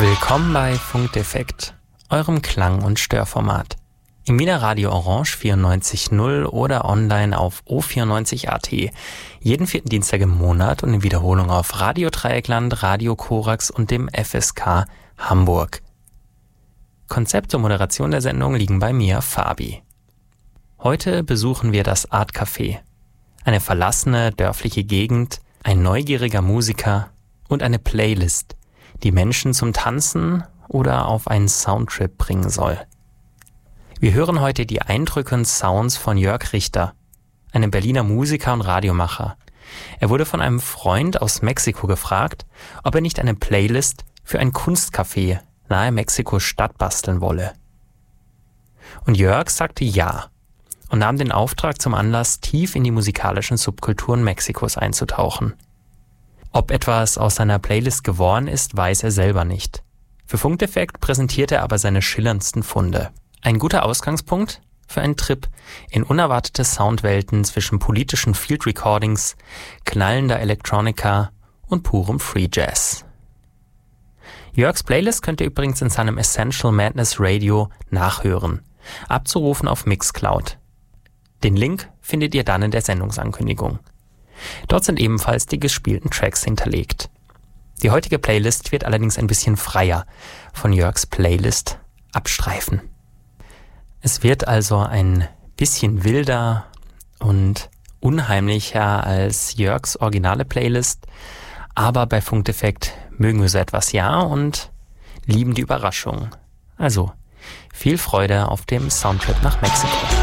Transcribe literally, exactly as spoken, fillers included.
Willkommen bei Funkdefekt, eurem Klang- und Störformat. Im Wiener Radio Orange vierundneunzig Komma null oder online auf o vierundneunzig Punkt at. Jeden vierten Dienstag im Monat und in Wiederholung auf Radio Dreieckland, Radio Korax und dem F S K Hamburg. Konzept und Moderation der Sendung liegen bei mir, Fabi. Heute besuchen wir das Art Café. Eine verlassene, dörfliche Gegend, ein neugieriger Musiker und eine Playlist, die Menschen zum Tanzen oder auf einen Soundtrip bringen soll. Wir hören heute die Eindrücke und Sounds von Jörg Richter, einem Berliner Musiker und Radiomacher. Er wurde von einem Freund aus Mexiko gefragt, ob er nicht eine Playlist für ein Kunstcafé nahe Mexiko-Stadt basteln wolle. Und Jörg sagte ja und nahm den Auftrag zum Anlass, tief in die musikalischen Subkulturen Mexikos einzutauchen. Ob etwas aus seiner Playlist geworden ist, weiß er selber nicht. Für Funkdefekt präsentiert er aber seine schillerndsten Funde. Ein guter Ausgangspunkt für einen Trip in unerwartete Soundwelten zwischen politischen Field Recordings, knallender Electronica und purem Free Jazz. Jörgs Playlist könnt ihr übrigens in seinem Essential Madness Radio nachhören, abzurufen auf Mixcloud. Den Link findet ihr dann in der Sendungsankündigung. Dort sind ebenfalls die gespielten Tracks hinterlegt. Die heutige Playlist wird allerdings ein bisschen freier von Jörgs Playlist abstreifen. Es wird also ein bisschen wilder und unheimlicher als Jörgs originale Playlist, aber bei Funkdefekt mögen wir so etwas ja und lieben die Überraschung. Also viel Freude auf dem Soundtrip nach Mexiko.